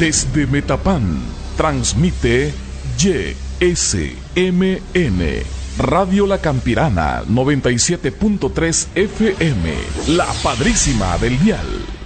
Desde Metapán, transmite YSMN, Radio La Campirana, 97.3 FM, la padrísima del dial.